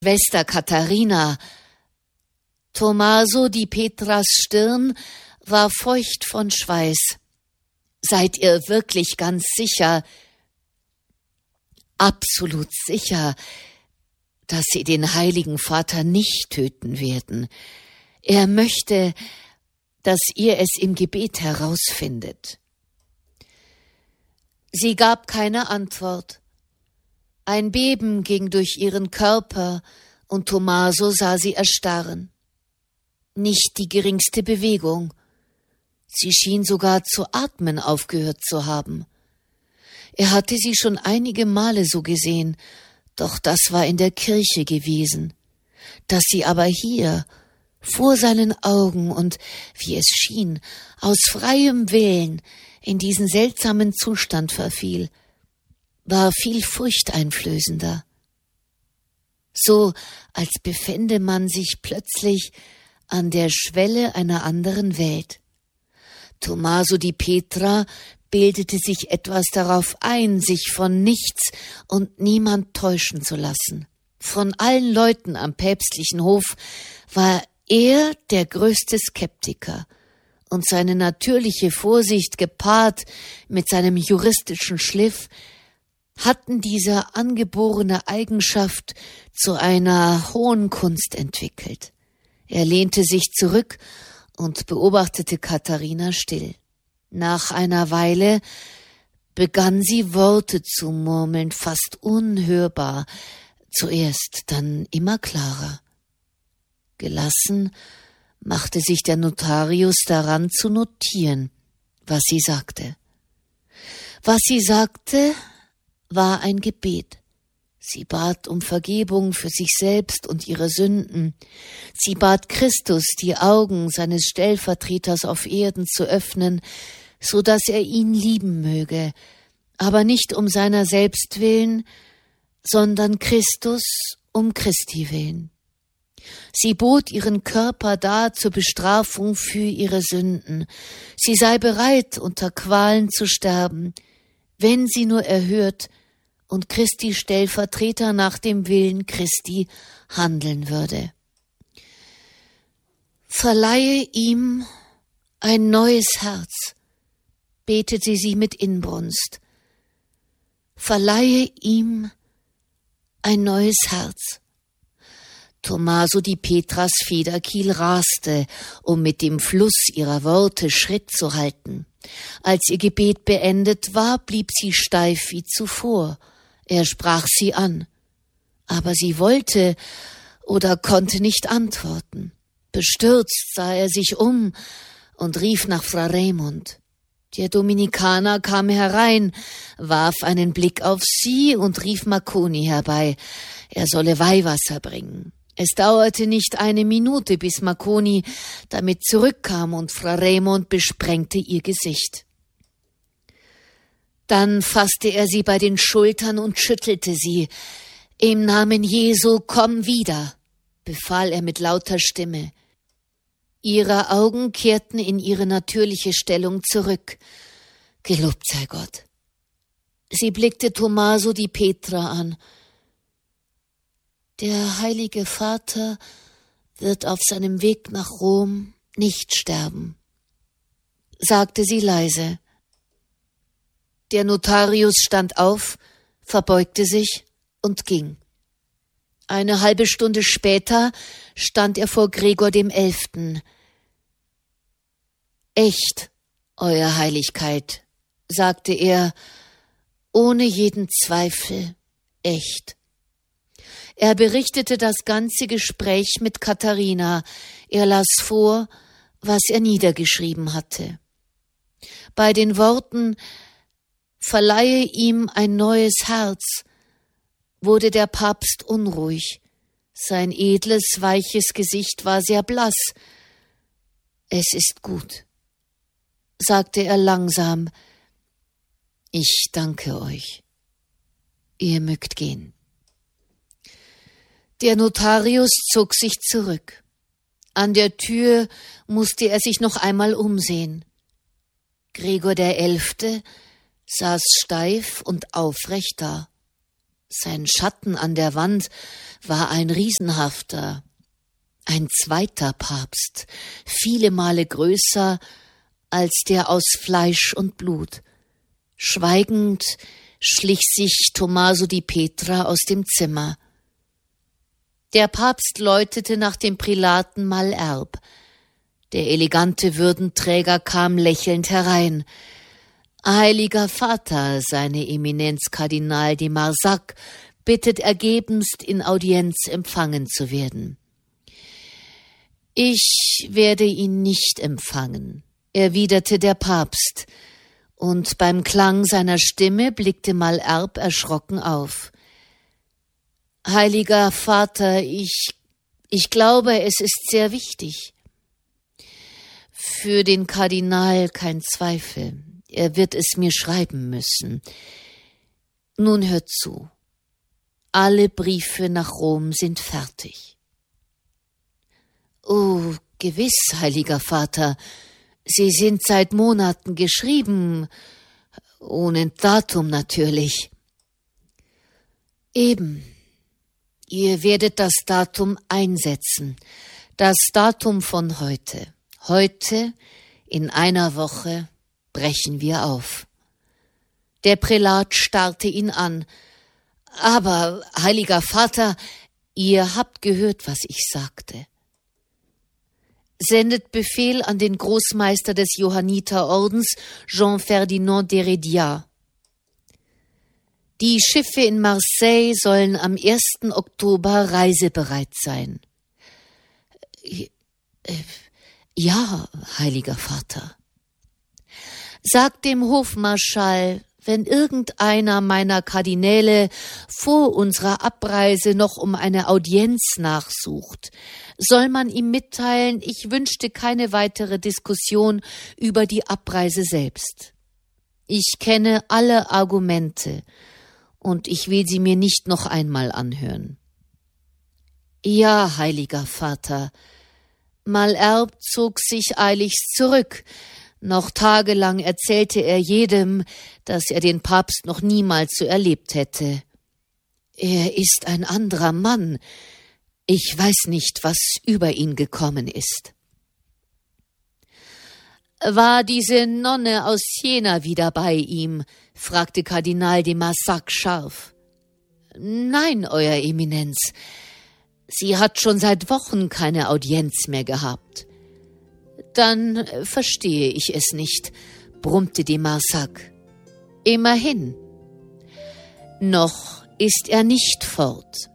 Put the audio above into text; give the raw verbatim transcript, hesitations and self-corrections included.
Schwester Katharina. Tommaso di Petras Stirn war feucht von Schweiß. Seid ihr wirklich ganz sicher, absolut sicher, dass Sie den Heiligen Vater nicht töten werden? Er möchte, dass ihr es im Gebet herausfindet. Sie gab keine Antwort. Ein Beben ging durch ihren Körper, und Tommaso sah sie erstarren. Nicht die geringste Bewegung. Sie schien sogar zu atmen aufgehört zu haben. Er hatte sie schon einige Male so gesehen, doch das war in der Kirche gewesen. Dass sie aber hier, vor seinen Augen und, wie es schien, aus freiem Willen in diesen seltsamen Zustand verfiel, war viel furchteinflößender. So, als befände man sich plötzlich an der Schwelle einer anderen Welt. Tommaso di Petra bildete sich etwas darauf ein, sich von nichts und niemand täuschen zu lassen. Von allen Leuten am päpstlichen Hof war er der größte Skeptiker, und seine natürliche Vorsicht gepaart mit seinem juristischen Schliff hatten diese angeborene Eigenschaft zu einer hohen Kunst entwickelt. Er lehnte sich zurück und beobachtete Katharina still. Nach einer Weile begann sie Worte zu murmeln, fast unhörbar, zuerst, dann immer klarer. Gelassen machte sich der Notarius daran zu notieren, was sie sagte. Was sie sagte, war ein Gebet. Sie bat um Vergebung für sich selbst und ihre Sünden. Sie bat Christus, die Augen seines Stellvertreters auf Erden zu öffnen, so dass er ihn lieben möge, aber nicht um seiner selbst willen, sondern Christus um Christi willen. Sie bot ihren Körper dar zur Bestrafung für ihre Sünden. Sie sei bereit, unter Qualen zu sterben, wenn sie nur erhört und Christi Stellvertreter nach dem Willen Christi handeln würde. Verleihe ihm ein neues Herz, betete sie mit Inbrunst. Verleihe ihm ein neues Herz. Tommaso di Petras Federkiel raste, um mit dem Fluss ihrer Worte Schritt zu halten. Als ihr Gebet beendet war, blieb sie steif wie zuvor. Er sprach sie an, aber sie wollte oder konnte nicht antworten. Bestürzt sah er sich um und rief nach Fra Raimund. Der Dominikaner kam herein, warf einen Blick auf sie und rief Marconi herbei, er solle Weihwasser bringen. Es dauerte nicht eine Minute, bis Marconi damit zurückkam und Fra Raimund besprengte ihr Gesicht. Dann fasste er sie bei den Schultern und schüttelte sie. »Im Namen Jesu, komm wieder«, befahl er mit lauter Stimme. Ihre Augen kehrten in ihre natürliche Stellung zurück. Gelobt sei Gott. Sie blickte Tommaso di Petra an. Der Heilige Vater wird auf seinem Weg nach Rom nicht sterben, sagte sie leise. Der Notarius stand auf, verbeugte sich und ging. Eine halbe Stunde später stand er vor Gregor dem Elften. »Echt, Euer Heiligkeit«, sagte er, ohne jeden Zweifel, echt. Er berichtete das ganze Gespräch mit Katharina. Er las vor, was er niedergeschrieben hatte. Bei den Worten »Verleihe ihm ein neues Herz« wurde der Papst unruhig. Sein edles, weiches Gesicht war sehr blass. »Es ist gut«, sagte er langsam. »Ich danke euch. Ihr mögt gehen.« Der Notarius zog sich zurück. An der Tür musste er sich noch einmal umsehen. Gregor der Elfte saß steif und aufrecht da. Sein Schatten an der Wand war ein riesenhafter, ein zweiter Papst, viele Male größer als der aus Fleisch und Blut. Schweigend schlich sich Tommaso di Petra aus dem Zimmer. Der Papst läutete nach dem Prälaten Malherbe. Der elegante Würdenträger kam lächelnd herein. »Heiliger Vater, seine Eminenz Kardinal de Marsac bittet ergebenst, in Audienz empfangen zu werden.« »Ich werde ihn nicht empfangen«, erwiderte der Papst, und beim Klang seiner Stimme blickte Malherbe erschrocken auf. »Heiliger Vater, ich, ich glaube, es ist sehr wichtig.« »Für den Kardinal kein Zweifel. Er wird es mir schreiben müssen. Nun hört zu. Alle Briefe nach Rom sind fertig.« »Oh, gewiss, heiliger Vater. Sie sind seit Monaten geschrieben, ohne Datum natürlich.« »Eben. Ihr werdet das Datum einsetzen, das Datum von heute. Heute, in einer Woche, brechen wir auf.« Der Prälat starrte ihn an. »Aber, heiliger Vater, ihr habt gehört, was ich sagte.« »Sendet Befehl an den Großmeister des Johanniterordens, Jean-Ferdinand d'Heredia. Die Schiffe in Marseille sollen am ersten Oktober reisebereit sein.« »Ja, heiliger Vater.« »Sagt dem Hofmarschall, wenn irgendeiner meiner Kardinäle vor unserer Abreise noch um eine Audienz nachsucht, soll man ihm mitteilen, ich wünschte keine weitere Diskussion über die Abreise selbst. Ich kenne alle Argumente und ich will sie mir nicht noch einmal anhören.« »Ja, heiliger Vater.« Malherbe zog sich eiligst zurück. Noch tagelang erzählte er jedem, dass er den Papst noch niemals so erlebt hätte. »Er ist ein anderer Mann. Ich weiß nicht, was über ihn gekommen ist.« »War diese Nonne aus Siena wieder bei ihm?« fragte Kardinal de Marsac scharf. »Nein, Euer Eminenz. Sie hat schon seit Wochen keine Audienz mehr gehabt.« »Dann verstehe ich es nicht«, brummte de Marsac. »Immerhin. Noch ist er nicht fort.«